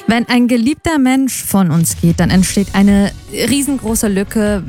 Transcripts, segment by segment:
Wenn ein geliebter Mensch von uns geht, dann entsteht eine riesengroße Lücke,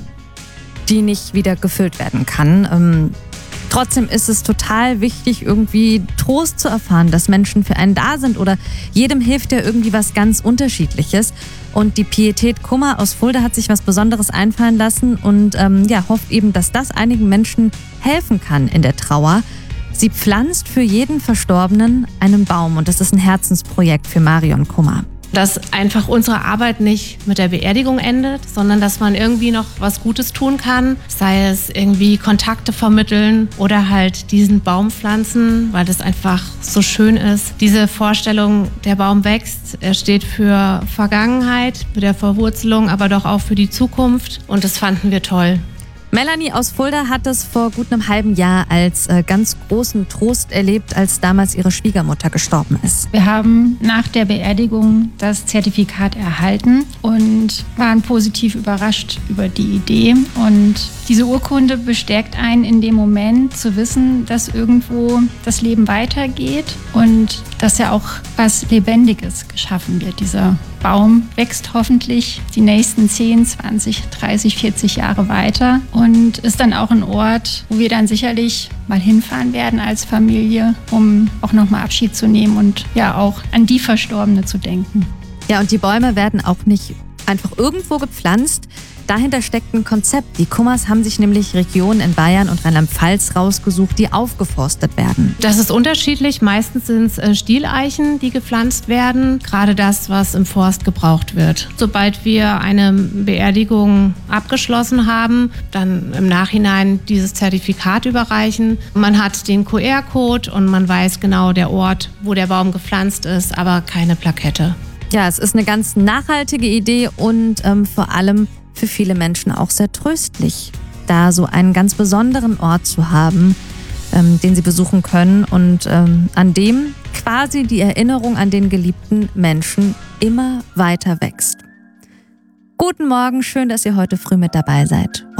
die nicht wieder gefüllt werden kann. Trotzdem ist es total wichtig, irgendwie Trost zu erfahren, dass Menschen für einen da sind oder jedem hilft ja irgendwie was ganz Unterschiedliches. Und die Pietät Kummer aus Fulda hat sich was Besonderes einfallen lassen und hofft eben, dass das einigen Menschen helfen kann in der Trauer. Sie pflanzt für jeden Verstorbenen einen Baum und das ist ein Herzensprojekt für Marion Kummer. Dass einfach unsere Arbeit nicht mit der Beerdigung endet, sondern dass man irgendwie noch was Gutes tun kann. Sei es irgendwie Kontakte vermitteln oder halt diesen Baum pflanzen, weil das einfach so schön ist. Diese Vorstellung, der Baum wächst, er steht für Vergangenheit, für der Verwurzelung, aber doch auch für die Zukunft. Und das fanden wir toll. Melanie aus Fulda hat es vor gut einem halben Jahr als ganz großen Trost erlebt, als damals ihre Schwiegermutter gestorben ist. Wir haben nach der Beerdigung das Zertifikat erhalten und waren positiv überrascht über die Idee. Und diese Urkunde bestärkt einen in dem Moment zu wissen, dass irgendwo das Leben weitergeht und dass ja auch was Lebendiges geschaffen wird. Dieser Baum wächst hoffentlich die nächsten 10, 20, 30, 40 Jahre weiter und ist dann auch ein Ort, wo wir dann sicherlich mal hinfahren werden als Familie, um auch nochmal Abschied zu nehmen und ja auch an die Verstorbene zu denken. Ja, und die Bäume werden auch nicht einfach irgendwo gepflanzt. Dahinter steckt ein Konzept. Die Kummers haben sich nämlich Regionen in Bayern und Rheinland-Pfalz rausgesucht, die aufgeforstet werden. Das ist unterschiedlich. Meistens sind es Stieleichen, die gepflanzt werden. Gerade das, was im Forst gebraucht wird. Sobald wir eine Beerdigung abgeschlossen haben, dann im Nachhinein dieses Zertifikat überreichen. Man hat den QR-Code und man weiß genau der Ort, wo der Baum gepflanzt ist, aber keine Plakette. Ja, es ist eine ganz nachhaltige Idee und vor allem für viele Menschen auch sehr tröstlich, da so einen ganz besonderen Ort zu haben, den sie besuchen können und an dem quasi die Erinnerung an den geliebten Menschen immer weiter wächst. Guten Morgen, schön, dass ihr heute früh mit dabei seid.